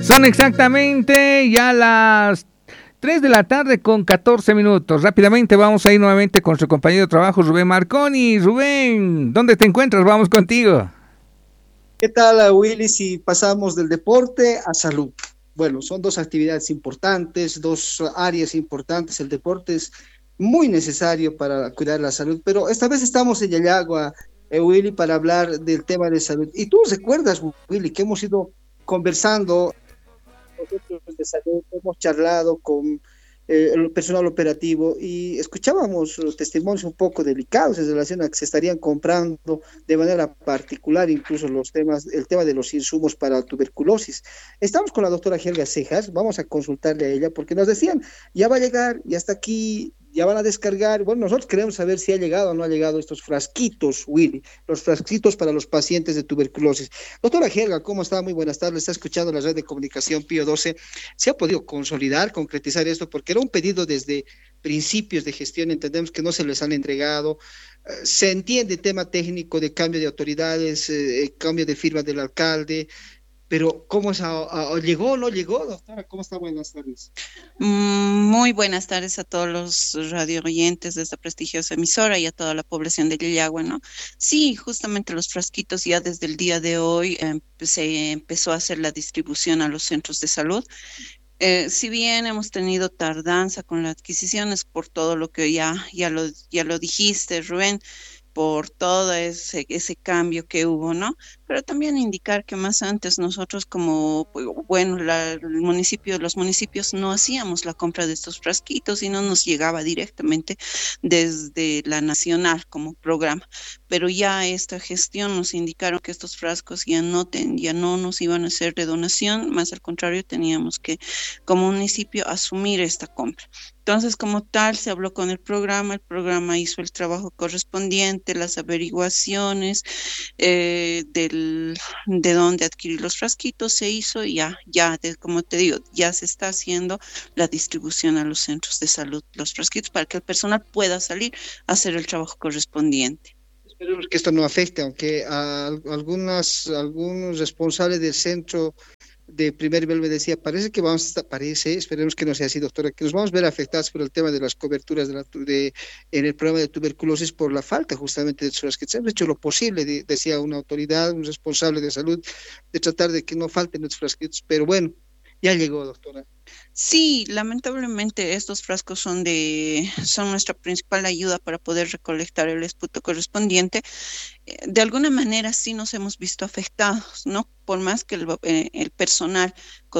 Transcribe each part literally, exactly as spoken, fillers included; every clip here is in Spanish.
Son exactamente ya las tres de la tarde con catorce minutos. Rápidamente vamos a ir nuevamente con su compañero de trabajo, Rubén Marconi. Rubén, ¿dónde te encuentras? Vamos contigo. ¿Qué tal, Willy? Si pasamos del deporte a salud. Bueno, son dos actividades importantes, dos áreas importantes. El deporte es muy necesario para cuidar la salud, pero esta vez estamos en Yayagua, eh, Willy, para hablar del tema de salud. Y tú recuerdas, Willy, que hemos ido conversando nosotros de salud, hemos charlado con eh, el personal operativo y escuchábamos los testimonios un poco delicados en relación a que se estarían comprando de manera particular incluso los temas, el tema de los insumos para tuberculosis. Estamos con la doctora Helga Cejas, vamos a consultarle a ella porque nos decían, ya va a llegar, ya está aquí, ya van a descargar. Bueno, nosotros queremos saber si ha llegado o no ha llegado estos frasquitos, Willy, los frasquitos para los pacientes de tuberculosis. Doctora Helga, ¿cómo está? Muy buenas tardes. Está escuchando la red de comunicación Pío doce. ¿Se ha podido consolidar, concretizar esto? Porque era un pedido desde principios de gestión, entendemos que no se les han entregado. Eh, se entiende el tema técnico de cambio de autoridades, eh, cambio de firma del alcalde, pero ¿cómo es? A, a, ¿Llegó o no llegó, doctora? ¿Cómo está? Buenas tardes. Muy buenas tardes a todos los radio oyentes de esta prestigiosa emisora y a toda la población de Lillagua, ¿no? Sí, justamente los frasquitos ya desde el día de hoy eh, se empezó a hacer la distribución a los centros de salud. Eh, si bien hemos tenido tardanza con las adquisiciones por todo lo que ya, ya lo, ya lo dijiste, Rubén, por todo ese, ese cambio que hubo, ¿no? Pero también indicar que más antes nosotros como, bueno, la, el municipio, los municipios no hacíamos la compra de estos frasquitos y no nos llegaba directamente desde la nacional como programa. Pero ya esta gestión nos indicaron que estos frascos ya no, ten, ya no nos iban a ser de donación, más al contrario teníamos que como municipio asumir esta compra. Entonces, como tal, se habló con el programa, el programa hizo el trabajo correspondiente, las averiguaciones eh, del, de dónde adquirir los frasquitos, se hizo y ya, ya, de, como te digo, ya se está haciendo la distribución a los centros de salud, los frasquitos, para que el personal pueda salir a hacer el trabajo correspondiente. Esperemos que esto no afecte, aunque a algunas, algunos responsables del centro de primer nivel me decía, parece que vamos a estar, parece, esperemos que no sea así, doctora, que nos vamos a ver afectados por el tema de las coberturas de la, de, en el programa de tuberculosis por la falta justamente de frasquitos. Hemos hecho lo posible, de, decía una autoridad, un responsable de salud, de tratar de que no falten los frasquitos, pero bueno, ya llegó, doctora. Sí, lamentablemente estos frascos son de, son nuestra principal ayuda para poder recolectar el esputo correspondiente. De alguna manera sí nos hemos visto afectados, ¿no? Por más que el, eh, el personal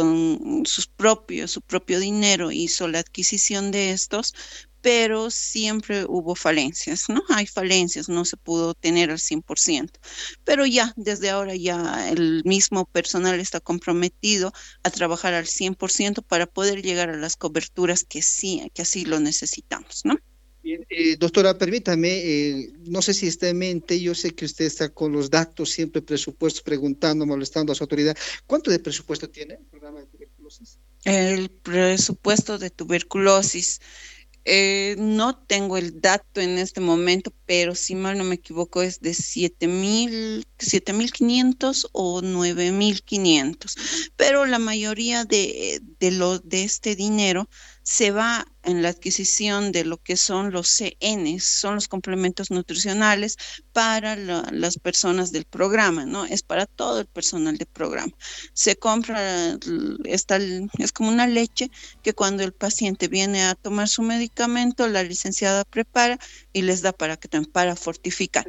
con sus propios, su propio dinero hizo la adquisición de estos, pero siempre hubo falencias, ¿no? Hay falencias, no se pudo tener al cien por ciento, pero ya, desde ahora ya el mismo personal está comprometido a trabajar al cien por ciento para poder llegar a las coberturas que sí, que así lo necesitamos, ¿no? Bien, eh, doctora, permítame, eh, no sé si está en mente, yo sé que usted está con los datos, siempre presupuestos, preguntando, molestando a su autoridad. ¿Cuánto de presupuesto tiene el programa de tuberculosis? El presupuesto de tuberculosis. Eh, no tengo el dato en este momento, pero si mal no me equivoco es de siete mil, siete mil quinientos o nueve mil quinientos. Pero la mayoría de, de, lo, de este dinero se va en la adquisición de lo que son los C Ns, son los complementos nutricionales para la, las personas del programa, ¿no? Es para todo el personal del programa. Se compra, esta, es como una leche que cuando el paciente viene a tomar su medicamento, la licenciada prepara y les da para que para fortificar.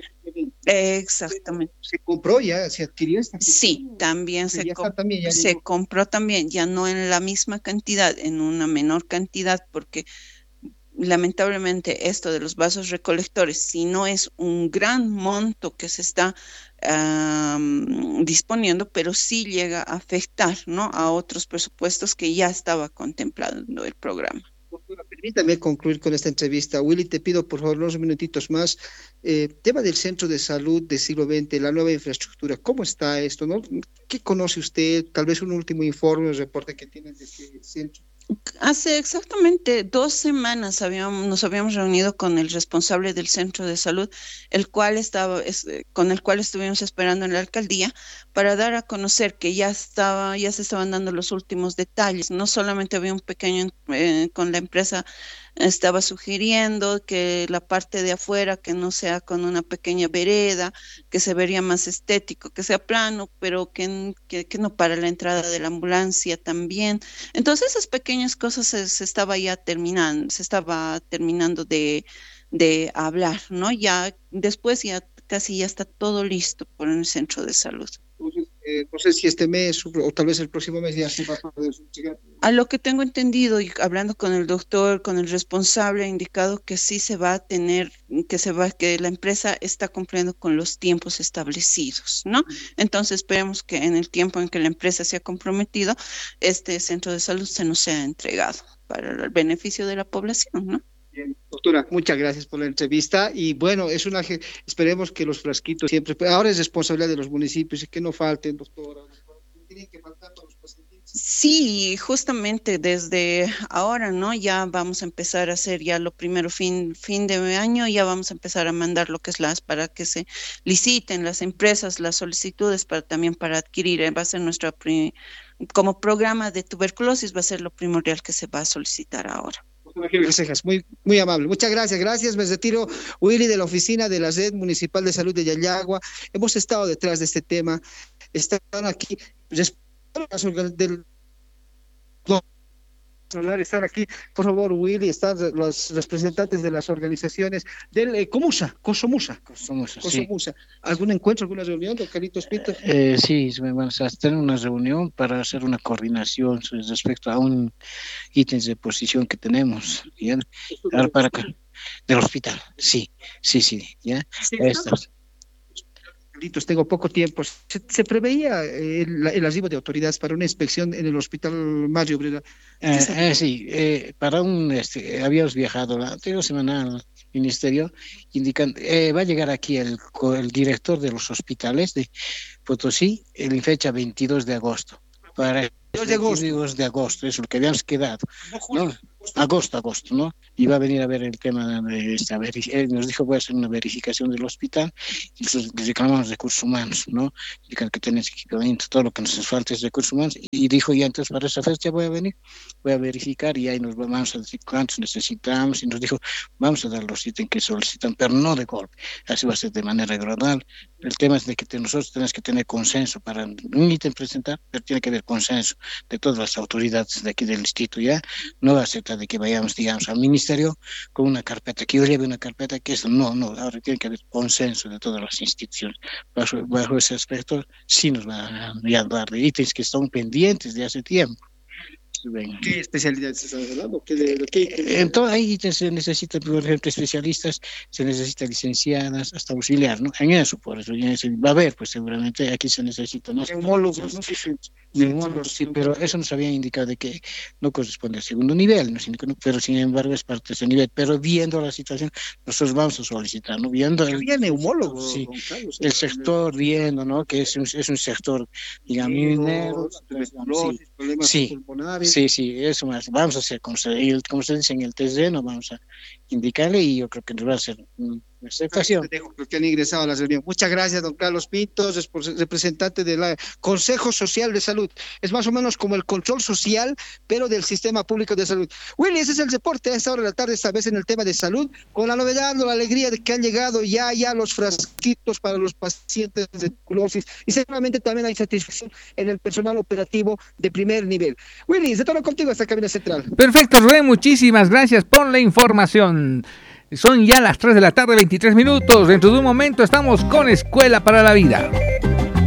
Exactamente. ¿Se compró ya? ¿Se adquirió esta? Sí, también, se, co también ya se compró también, ya no en la misma cantidad, en una menor cantidad, porque lamentablemente esto de los vasos recolectores, si no es un gran monto que se está um, disponiendo, pero sí llega a afectar, ¿no?, a otros presupuestos que ya estaba contemplando el programa. Doctora, permítame concluir con esta entrevista. Willy, te pido por favor unos minutitos más. Eh, tema del centro de salud del siglo veinte, la nueva infraestructura, ¿cómo está esto, no? ¿Qué conoce usted? Tal vez un último informe o reporte que tienen de este centro. Hace exactamente dos semanas habíamos, nos habíamos reunido con el responsable del centro de salud, el cual estaba, es, con el cual estuvimos esperando en la alcaldía para dar a conocer que ya estaba, ya se estaban dando los últimos detalles. No solamente había un pequeño eh, con la empresa, estaba sugiriendo que la parte de afuera que no sea con una pequeña vereda, que se vería más estético, que sea plano, pero que, que, que no para la entrada de la ambulancia también. Entonces esas pequeñas cosas se, se estaba ya terminando, se estaba terminando de, de hablar, ¿no? Ya después ya casi ya está todo listo por el centro de salud. Entonces, eh, no sé si este mes o, o tal vez el próximo mes ya se va a poder llegar. A lo que tengo entendido y hablando con el doctor, con el responsable, ha indicado que sí se va a tener, que se va, que la empresa está cumpliendo con los tiempos establecidos, ¿no? Entonces esperemos que en el tiempo en que la empresa se ha comprometido, este centro de salud se nos sea entregado para el beneficio de la población, ¿no? Bien, doctora, muchas gracias por la entrevista y bueno, es una, esperemos que los frasquitos siempre, ahora es responsabilidad de los municipios y que no falten, doctora, no tienen que faltar para los pacientes. Sí, justamente desde ahora, ¿no? Ya vamos a empezar a hacer ya lo primero fin, fin de año, ya vamos a empezar a mandar lo que es las, para que se liciten las empresas, las solicitudes para también para adquirir, va a ser nuestra, como programa de tuberculosis, va a ser lo primordial que se va a solicitar ahora. Muy, muy amable. Muchas gracias. Gracias. Me retiro, Willy, de la oficina de la Red Municipal de Salud de Yayagua. Hemos estado detrás de este tema. Están aquí. Del... Están aquí, por favor, Willy, están los representantes de las organizaciones del eh, Comusa, Cosomusa. Cosomusa, Cosomusa. Sí. ¿Algún encuentro, alguna reunión, don Carlitos Pinto? Eh, sí, vamos a tener una reunión para hacer una coordinación respecto a un ítems de posición que tenemos, ¿ya? Ahora para acá, del hospital, sí, sí, sí, ¿ya? Sí, Estas. Tengo poco tiempo. ¿Se, se preveía el, el arribo de autoridades para una inspección en el hospital Mario Obrera? Eh, eh, sí, eh, para un, este, habíamos viajado la anterior semana al ministerio, indicando, eh, va a llegar aquí el, el director de los hospitales de Potosí, en fecha veintidós de agosto. Para de agosto. veintidós de agosto, eso es lo que habíamos quedado. ¿No? Agosto, agosto, ¿no? Y va a venir a ver el tema de esta verificación. Él nos dijo, voy a hacer una verificación del hospital, y entonces les reclamamos recursos humanos, ¿no? Digan que tenés equipamiento, todo lo que nos falta es recursos humanos. Y dijo, ya entonces para esa fecha voy a venir, voy a verificar y ahí nos vamos a decir cuántos necesitamos. Y nos dijo, vamos a dar los ítems que solicitan, pero no de golpe. Así va a ser de manera gradual. El tema es de que te, nosotros tenemos que tener consenso para un ítem presentar, pero tiene que haber consenso de todas las autoridades de aquí del distrito, ¿ya? No va a ser de que vayamos, digamos, al ministerio con una carpeta, que yo lleve una carpeta, que eso no, no, ahora tiene que haber consenso de todas las instituciones. Bajo, bajo ese aspecto, sí nos va a, a dar de ítems que están pendientes de hace tiempo. Venga. ¿Qué especialidades se está hablando? ¿Qué de, qué, qué? En todo ahí se necesita, por ejemplo, especialistas, se necesita licenciadas, hasta auxiliar, ¿no? En eso, por eso, va a haber, pues seguramente aquí se necesita, ¿no? Neumólogos, ¿no? Neumólogos, sí, pero eso nos había indicado de que no corresponde al segundo nivel, ¿no? Pero sin embargo es parte de ese nivel. Pero viendo la situación, nosotros vamos a solicitar, ¿no? Viendo el neumólogo, sí, Carlos, el sector, viendo, ¿no? Que es un, es un sector, digamos, minero, sí, pulmonares. Sí, sí, eso más. Vamos a hacer, como se, como se dice en el terreno, vamos a indicarle y yo creo que nos va a hacer una aceptación. Que han ingresado a la reunión. Muchas gracias, don Carlos Pinto, representante del Consejo Social de Salud. Es más o menos como el control social, pero del sistema público de salud. Willy, ese es el reporte a esta hora de la tarde, esta vez en el tema de salud, con la novedad, la alegría de que han llegado ya, ya los frasquitos para los pacientes de tuberculosis y seguramente también hay satisfacción en el personal operativo de primer nivel. Willy, se torna contigo esta cabina central. Perfecto, Rubén, muchísimas gracias por la información. Son ya las tres de la tarde, veintitrés minutos. Dentro de un momento estamos con Escuela para la Vida.